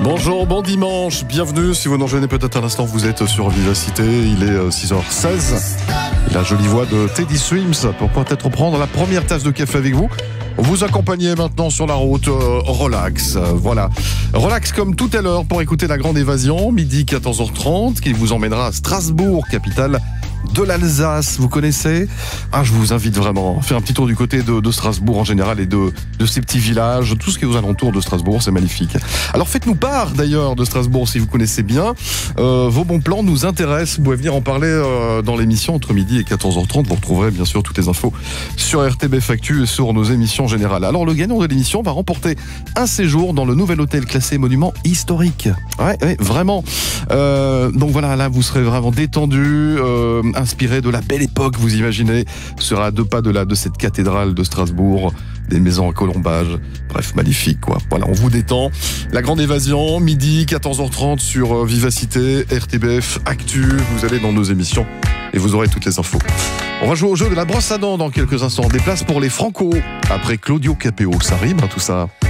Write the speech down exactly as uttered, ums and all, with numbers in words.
Bonjour, bon dimanche, bienvenue. Si vous nous rejoignez peut-être à l'instant, vous êtes sur Vivacité, il est six heures seize. La jolie voix de Teddy Swims pour peut-être prendre la première tasse de café avec vous. Vous accompagnez maintenant sur la route, euh, relax, euh, voilà. Relax comme tout à l'heure pour écouter La Grande Évasion, midi quatorze heures trente, qui vous emmènera à Strasbourg, capitale de l'Alsace, vous connaissez? Ah, je vous invite vraiment à faire un petit tour du côté de, de Strasbourg en général et de, de ces petits villages, tout ce qui est aux alentours de Strasbourg, c'est magnifique. Alors faites-nous part d'ailleurs de Strasbourg si vous connaissez bien. Euh, vos bons plans nous intéressent, vous pouvez venir en parler euh, dans l'émission entre midi et quatorze heures trente. Vous retrouverez bien sûr toutes les infos sur R T B F Actu et sur nos émissions générales. Alors le gagnant de l'émission va remporter un séjour dans le nouvel hôtel classé monument historique. Ouais, ouais vraiment. Euh, donc voilà, là vous serez vraiment détendu, euh, inspiré de la belle époque, vous imaginez, sera à deux pas de là, de cette cathédrale de Strasbourg, des maisons à colombage, bref, magnifique quoi. Voilà, on vous détend. La Grande Évasion, midi, quatorze heures trente sur Vivacité, R T B F Actu, vous allez dans nos émissions et vous aurez toutes les infos. On va jouer au jeu de la brosse à dents dans quelques instants, des places pour les Franco, après Claudio Capéo, ça rime hein, tout ça.